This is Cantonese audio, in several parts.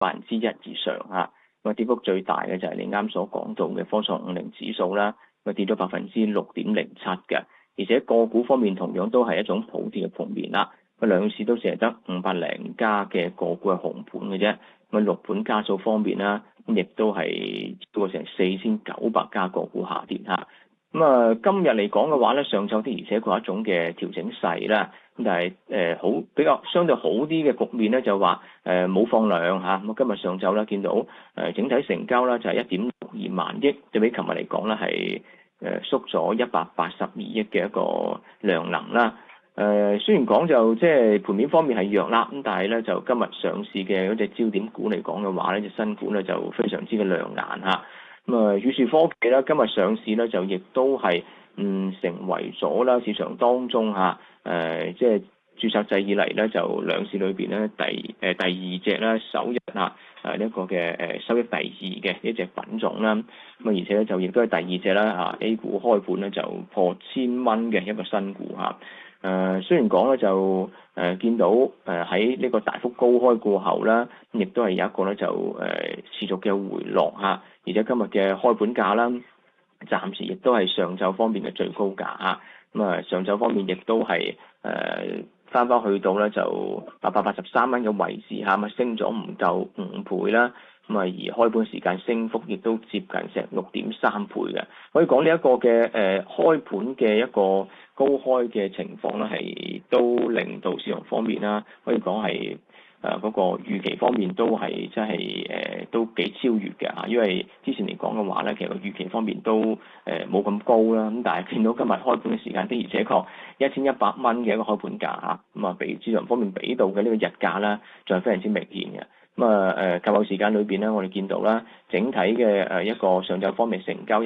1%以上嚇。咁跌幅最大嘅就係你啱所講到嘅科創50指數啦，咁跌咗6.07%嘅。而且個股方面同樣都係一種普跌嘅盤面啦。兩市都淨係得500零家嘅個股係紅盤嘅啫。咁6盤家數方面啦，亦都係超過成4900家個股下跌嚇。咁今日嚟講嘅話咧，上晝的而且確一種嘅調整勢啦。咁但係好比較相對好啲嘅局面咧，就話冇放量嚇。咁今日上晝咧見到整體成交咧就係1.62萬億，對比琴日嚟講咧係縮咗182億嘅一個量能啦。雖然講就即係盤面方面係弱啦，咁但係咧就今日上市嘅嗰隻焦點股嚟講嘅話咧，隻新股咧就非常之嘅亮眼嚇。咁宇樹科技咧今日上市咧就亦都係成為咗啦市場當中嚇即係註冊制以嚟咧就兩市裏邊咧第二隻啦首日嚇呢一個嘅收益第二嘅一隻品種啦。咁而且咧就亦都係第二隻啦A 股開盤咧就破1000蚊嘅一個新股嚇。雖然講咧就見到喺呢個大幅高開過後啦，亦都係有一個咧就持續嘅回落嚇，而且今日嘅開盤價啦，暫時亦都係上晝方面嘅最高價嚇。咁上晝方面亦都係翻去到咧就883蚊嘅位置嚇，升咗唔夠5倍啦。咁而開盤時間升幅亦都接近成6.3倍嘅，可以講呢一個嘅開盤嘅一個高開嘅情況咧，係都令到市場方面啦，可以講係嗰個預期方面都係真係都幾超越嘅嚇，因為之前嚟講嘅話咧，其實個預期方面都冇咁高啦，咁但係見到今日開盤嘅時間的而且確1100蚊嘅一個開盤價嚇，咁比市場方面俾到嘅呢個日價啦，仲係非常之明顯嘅。及後時間裏邊咧，我哋見到啦，整體嘅一個上晝方面成交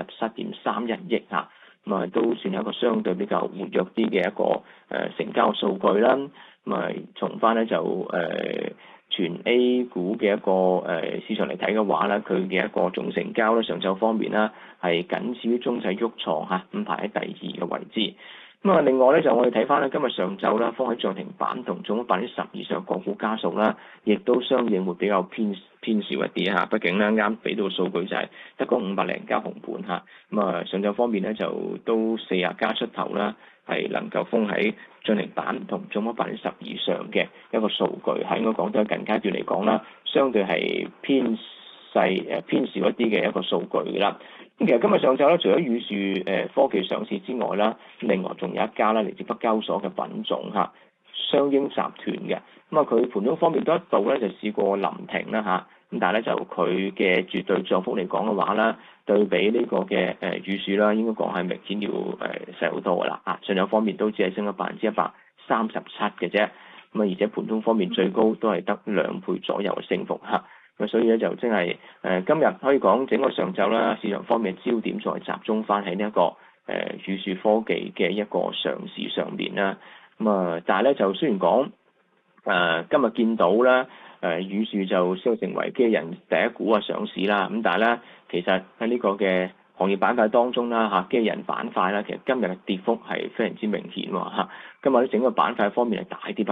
177.31億嚇，都算係一個相對比較活躍啲嘅一個成交數據啦。從翻咧就全 A 股嘅一個市場嚟睇嘅話咧，佢嘅一個總成交咧上晝方面啦係僅次於中細鬱創嚇，咁排喺第2嘅位置。另外咧就我哋睇翻咧，今日上晝啦，放喺漲停板同中咗10%以上個股家數啦，亦都相應會比較偏少一啲嚇。畢竟咧啱俾到嘅數據就係得個500零家紅盤嚇。上晝方面咧就都40家出頭啦，係能夠封喺漲停板同中咗10%以上嘅一個數據，係應該講到近階段嚟講啦，相對係偏少一啲嘅一個數據啦。咁其實今日上晝咧，除咗宇樹科技上市之外啦，另外仲有一家咧嚟自北交所嘅品種嚇，雙鷹集團嘅。佢盤中方面都一度咧就試過臨停啦嚇，咁但係咧就佢嘅絕對漲幅嚟講嘅話啦，對比呢個嘅宇樹啦，應該講係明顯要細好多噶啦嚇。上晝方面都只係升咗137%嘅啫，而且盤中方面最高都係得2倍左右嘅升幅嚇。所以咧就真係今日可以講整個上晝啦，市場方面焦點再集中翻喺呢一個宇樹科技嘅一個上市上面啦。但係咧就雖然講今日見到啦，宇樹就先成為機器人第一股上市啦。咁但係咧，其實喺呢個嘅行業板塊當中啦嚇，機器人板塊啦，其實今日嘅跌幅係非常之明顯喎嚇。今日咧整個板塊方面係大跌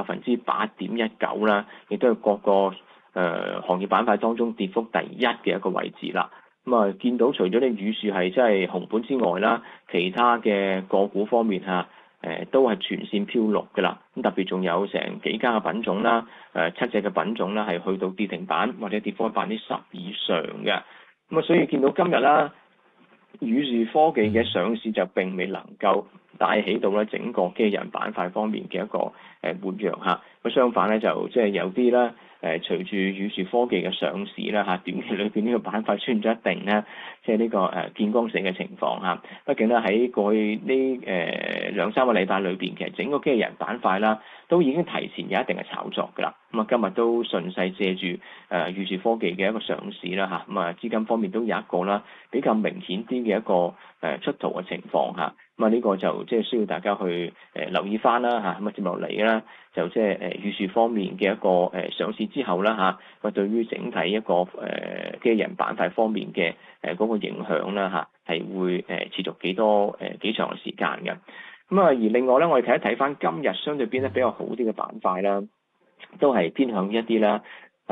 8.19%啦，亦都係各個行業板塊當中跌幅第一嘅一個位置啦。見到除咗你宇樹係真係紅盤之外啦，其他嘅個股方面嚇都係全線飄綠嘅啦。咁特別仲有成幾家嘅品種啦，7隻嘅品種啦係去到跌停板或者跌幅10%以上嘅。所以見到今日啦，宇樹科技嘅上市就並未能夠帶起到咧整個機器人板塊方面嘅一個活躍嚇。相反咧就即係有啲啦。隨住宇樹科技嘅上市啦嚇，短期裏邊呢個板塊出現咗一定咧，即係呢個見光死嘅情況嚇。畢竟咧喺過去呢2-3個禮拜裏邊，其實整個機器人板塊啦，都已經提前有一定嘅炒作㗎啦。今日都順勢借住宇樹科技嘅一個上市啦嚇，資金方面都有一個啦比較明顯啲嘅一個出逃嘅情況嚇。呢個就即係需要大家去留意翻啦嚇。接落嚟咧就即係宇樹方面嘅一個上市之後啦嚇，對於整體一個機器人板塊方面嘅嗰個影響啦嚇，係會持續幾長嘅時間嘅。而另外咧，我哋睇翻今日相對變得比較好啲嘅板塊啦，都係偏向一啲啦